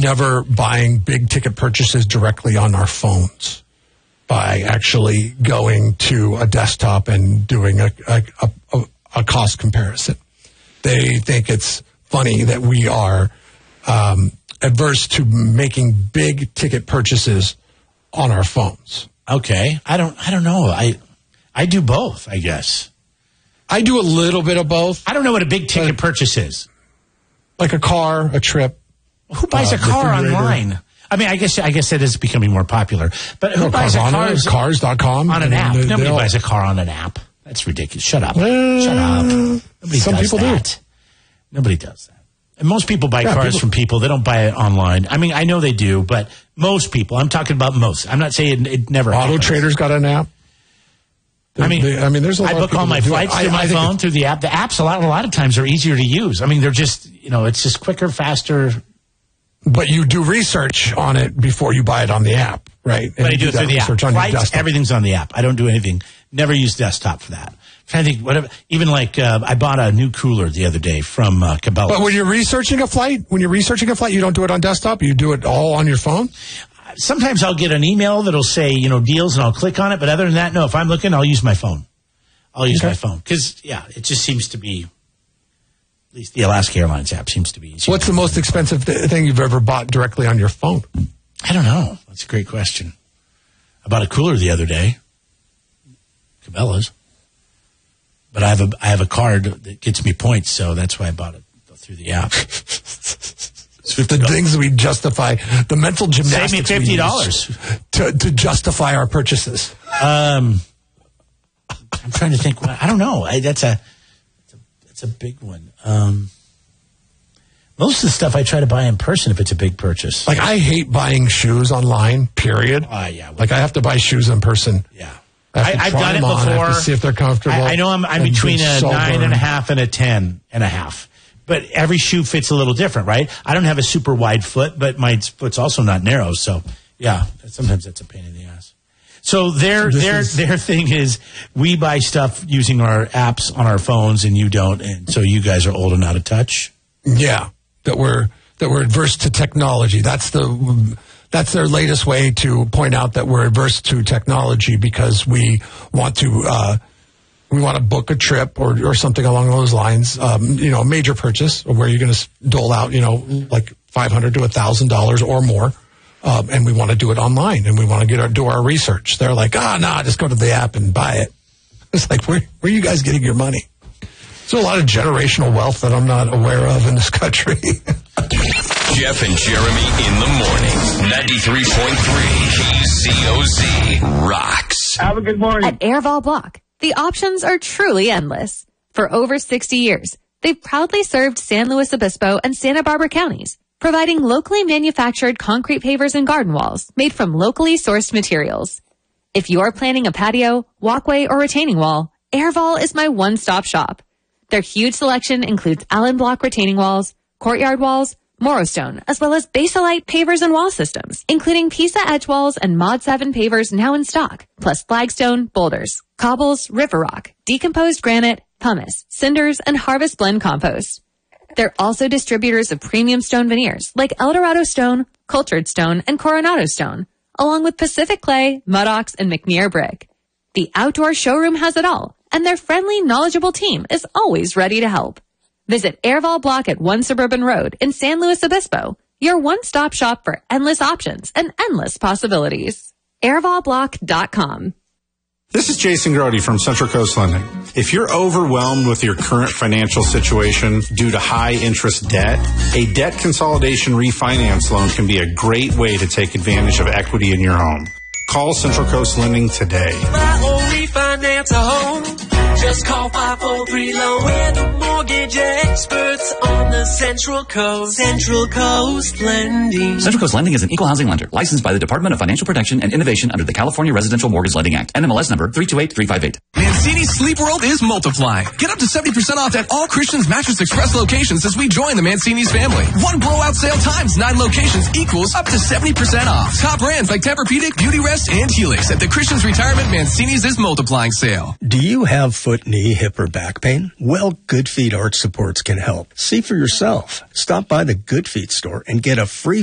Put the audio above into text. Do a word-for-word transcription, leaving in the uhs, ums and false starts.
never buying big ticket purchases directly on our phones by actually going to a desktop and doing a, a, a, a cost comparison. They think it's funny that we are um, adverse to making big ticket purchases on our phones. Okay. I don't I don't know. I I do both, I guess. I do a little bit of both. I don't know what a big ticket purchase is. Like a car, a trip. Who buys uh, a car online? I mean, I guess I guess it is becoming more popular. But who no, buys a car? Cars dot com. On an I mean, app. they, Nobody they buys a car on an app. That's ridiculous. Shut up. Uh, Shut up. Nobody some does people that. do. Nobody does that. And most people buy yeah, cars people, from people. They don't buy it online. I mean, I know they do, but most people, I'm talking about most. I'm not saying it, it never Auto happens. Trader's got an app. I mean, they, I mean, there's a lot I book of all my flights through my I, I phone, through the app. The apps, a lot, a lot of times, are easier to use. I mean, they're just, you know, it's just quicker, faster. But you do research on it before you buy it on the app, right? And but I do you it through the app. Flights, everything's on the app. I don't do anything. Never use desktop for that. I'm trying to think, whatever. Even like, uh, I bought a new cooler the other day from uh, Cabela's. But when you're researching a flight, when you're researching a flight, you don't do it on desktop. You do it all on your phone. Sometimes I'll get an email that'll say, you know, deals, and I'll click on it. But other than that, no. If I'm looking, I'll use my phone. I'll use okay. my phone because, yeah, it just seems to be. At least the Alaska Airlines app seems to be easy. What's the most expensive th- thing you've ever bought directly on your phone? I don't know. That's a great question. I bought a cooler the other day, Cabela's, but I have a I have a card that gets me points, so that's why I bought it through the app. The things we justify, the mental gymnastics. Save me fifty dollars to to justify our purchases. Um, I'm trying to think. I don't know. I, that's a. It's a big one. Um, most of the stuff I try to buy in person if it's a big purchase. Like, I hate buying shoes online, period. Uh, yeah. Like, I have to buy shoes in person. Yeah. I have to I, I've try done it them on. before. I have to see if they're comfortable. I, I know I'm, I'm between a so nine burned. and a half and a ten and a half. But every shoe fits a little different, right? I don't have a super wide foot, but my foot's also not narrow. So, yeah, sometimes that's a pain in the ass. So their this their is, their thing is we buy stuff using our apps on our phones and you don't, and so you guys are old and out of touch. Yeah, that we're that we're adverse to technology. That's the that's their latest way to point out that we're adverse to technology because we want to uh, we want to book a trip or or something along those lines. Um, you know, a major purchase where you're going to dole out you know like five hundred to a thousand dollars or more. Um, and we want to do it online, and we want to get our, do our research. They're like, ah, oh, nah, just go to the app and buy it. It's like, where, where are you guys getting your money? There's a lot of generational wealth that I'm not aware of in this country. Jeff and Jeremy in the morning. ninety-three point three K Z O Z rocks. Have a good morning. At Airval Block, the options are truly endless. For over sixty years, they've proudly served San Luis Obispo and Santa Barbara counties, providing locally manufactured concrete pavers and garden walls made from locally sourced materials. If you are planning a patio, walkway, or retaining wall, Airval is my one-stop shop. Their huge selection includes Allen Block retaining walls, courtyard walls, Morrowstone, as well as Basalite pavers and wall systems, including Pisa edge walls and Mod seven pavers now in stock, plus flagstone, boulders, cobbles, river rock, decomposed granite, pumice, cinders, and harvest blend compost. They're also distributors of premium stone veneers like Eldorado Stone, Cultured Stone, and Coronado Stone, along with Pacific Clay, Mudox, and McNear Brick. The outdoor showroom has it all, and their friendly, knowledgeable team is always ready to help. Visit Airval Block at One Suburban Road in San Luis Obispo, your one-stop shop for endless options and endless possibilities. airval block dot com. This is Jason Grody from Central Coast Lending. If you're overwhelmed with your current financial situation due to high interest debt, a debt consolidation refinance loan can be a great way to take advantage of equity in your home. Call Central Coast Lending today. Buy or refinance a home. Just call five four three loan. We're the mortgage experts on the Central Coast. Central Coast Lending. Central Coast Lending is an equal housing lender licensed by the Department of Financial Protection and Innovation under the California Residential Mortgage Lending Act. N M L S number three two eight three five eight. Mancini's Sleep World is multiplying. Get up to seventy percent off at all Christian's Mattress Express locations as we join the Mancini's family. One blowout sale times nine locations equals up to seventy percent off. Top brands like Tempur-Pedic, Beauty Rest, and Helix at the Christian's Retirement Mancini's is multiplying sale. Do you have foot, knee, hip, or back pain? Well, Good Feet Arch Supports can help. See for yourself. Stop by the Good Feet store and get a free